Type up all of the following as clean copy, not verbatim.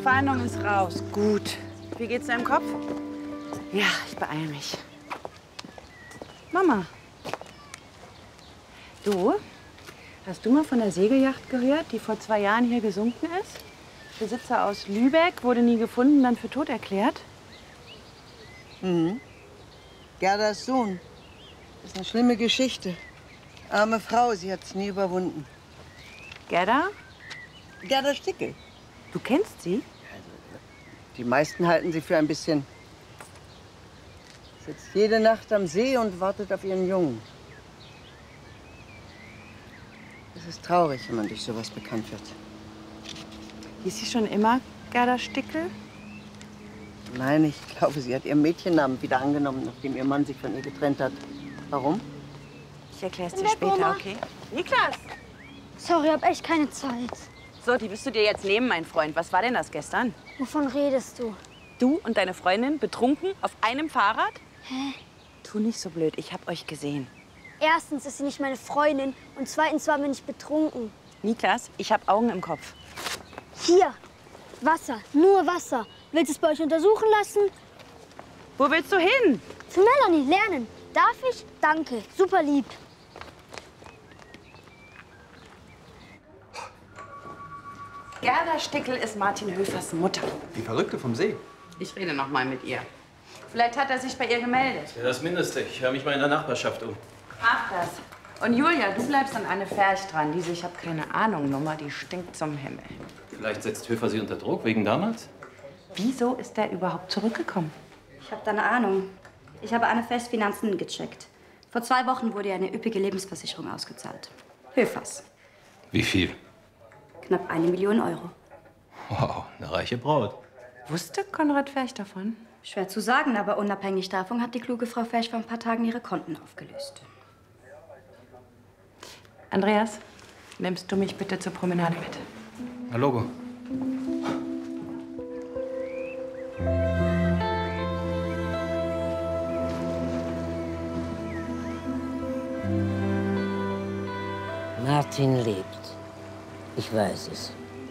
Fahndung ist raus. Gut. Wie geht's deinem Kopf? Ja, ich beeile mich. Mama. Du, hast du mal von der Segelyacht gehört, die vor 2 Jahren hier gesunken ist? Besitzer aus Lübeck, wurde nie gefunden, dann für tot erklärt. Mhm. Gerdas Sohn. Das ist eine schlimme Geschichte. Arme Frau, sie hat's nie überwunden. Gerda? Gerda Stickel. Du kennst sie? Die meisten halten sie für ein bisschen. Sitzt jede Nacht am See und wartet auf ihren Jungen. Es ist traurig, wenn man durch sowas bekannt wird. Hieß sie schon immer Gerda Stickel? Nein, ich glaube, sie hat ihren Mädchennamen wieder angenommen, nachdem ihr Mann sich von ihr getrennt hat. Warum? Ich erklär's dir später, okay? Niklas! Sorry, hab echt keine Zeit. So, die bist du dir jetzt nehmen, mein Freund. Was war denn das gestern? Wovon redest du? Du und deine Freundin betrunken auf einem Fahrrad? Hä? Tu nicht so blöd, ich hab euch gesehen. Erstens ist sie nicht meine Freundin und zweitens waren wir nicht betrunken. Niklas, ich hab Augen im Kopf. Hier, Wasser, nur Wasser. Willst du es bei euch untersuchen lassen? Wo willst du hin? Zu Melanie, lernen. Darf ich? Danke, super lieb. Gerda Stickel ist Martin Höfers Mutter. Die Verrückte vom See. Ich rede noch mal mit ihr. Vielleicht hat er sich bei ihr gemeldet. Ja, das Mindeste. Ich höre mich mal in der Nachbarschaft um. Mach das. Und Julia, du bleibst an Anne Ferch dran. Diese, ich habe keine Ahnung, Nummer, die stinkt zum Himmel. Vielleicht setzt Höfer sie unter Druck, wegen damals? Wieso ist der überhaupt zurückgekommen? Ich habe da eine Ahnung. Ich habe Anne Ferchs Finanzen gecheckt. Vor 2 Wochen wurde ihr eine üppige Lebensversicherung ausgezahlt. Höfers. Wie viel? Knapp 1 Million Euro. Wow, eine reiche Braut. Wusste Konrad Ferch davon? Schwer zu sagen, aber unabhängig davon hat die kluge Frau Ferch vor ein paar Tagen ihre Konten aufgelöst. Andreas, nimmst du mich bitte zur Promenade mit? Na, Logo. Martin lebt. Ich weiß es.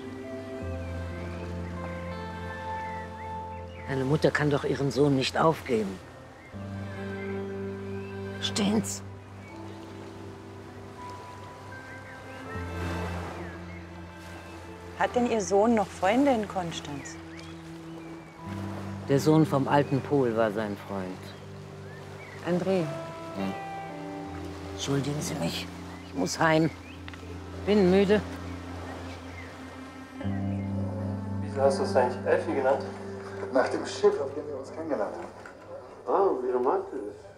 Deine Mutter kann doch ihren Sohn nicht aufgeben. Verstehen's? Hat denn Ihr Sohn noch Freunde in Konstanz? Der Sohn vom alten Pol war sein Freund. André. Entschuldigen Sie mich. Ich muss heim. Bin müde. Wieso hast du es eigentlich Elfi genannt? Nach dem Schiff, auf dem wir uns kennengelernt haben. Oh, wie romantisch.